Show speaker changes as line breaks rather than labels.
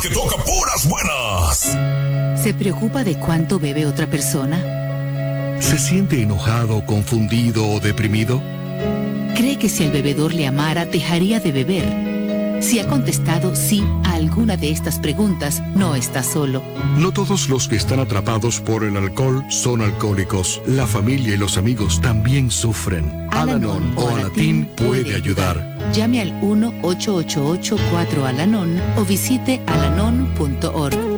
Que toca puras buenas.
¿Se preocupa de cuánto bebe otra persona?
¿Se siente enojado, confundido o deprimido?
¿Cree que si el bebedor le amara, dejaría de beber? Si ha contestado sí a alguna de estas preguntas, no está solo.
No todos los que están atrapados por el alcohol son alcohólicos. La familia y los amigos también sufren. Al-Anon o Alatín puede ayudar.
Llame al 1-888-4-Alanon o visite alanon.org.